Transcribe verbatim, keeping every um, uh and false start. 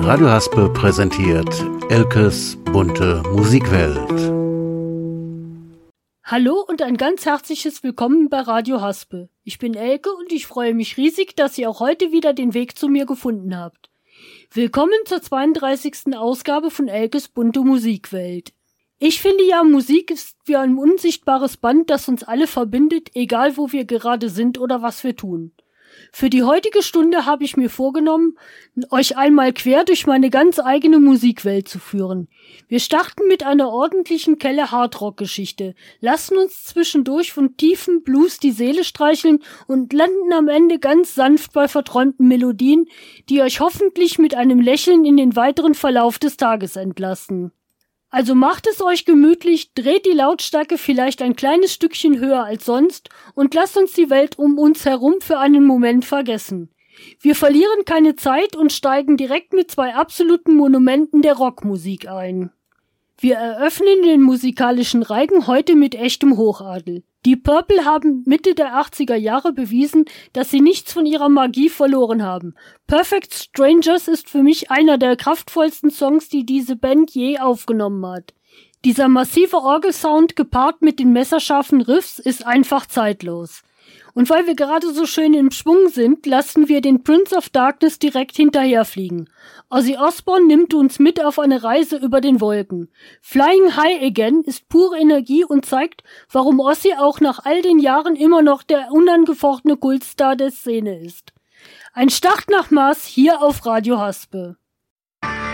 Radio Haspe präsentiert Elkes bunte Musikwelt. Hallo und ein ganz herzliches Willkommen bei Radio Haspe. Ich bin Elke und ich freue mich riesig, dass ihr auch heute wieder den Weg zu mir gefunden habt. Willkommen zur zweiunddreißigsten Ausgabe von Elkes bunte Musikwelt. Ich finde ja, Musik ist wie ein unsichtbares Band, das uns alle verbindet, egal wo wir gerade sind oder was wir tun. Für die heutige Stunde habe ich mir vorgenommen, euch einmal quer durch meine ganz eigene Musikwelt zu führen. Wir starten mit einer ordentlichen Kelle Hardrock-Geschichte, lassen uns zwischendurch von tiefen Blues die Seele streicheln und landen am Ende ganz sanft bei verträumten Melodien, die euch hoffentlich mit einem Lächeln in den weiteren Verlauf des Tages entlassen. Also macht es euch gemütlich, dreht die Lautstärke vielleicht ein kleines Stückchen höher als sonst und lasst uns die Welt um uns herum für einen Moment vergessen. Wir verlieren keine Zeit und steigen direkt mit zwei absoluten Monumenten der Rockmusik ein. Wir eröffnen den musikalischen Reigen heute mit echtem Hochadel. Die Purple haben Mitte der achtziger Jahre bewiesen, dass sie nichts von ihrer Magie verloren haben. Perfect Strangers ist für mich einer der kraftvollsten Songs, die diese Band je aufgenommen hat. Dieser massive Orgelsound gepaart mit den messerscharfen Riffs ist einfach zeitlos. Und weil wir gerade so schön im Schwung sind, lassen wir den Prince of Darkness direkt hinterherfliegen. Ozzy Osbourne nimmt uns mit auf eine Reise über den Wolken. Flying High Again ist pure Energie und zeigt, warum Ozzy auch nach all den Jahren immer noch der unangefochtene Kultstar der Szene ist. Ein Start nach Mars hier auf Radio Haspe.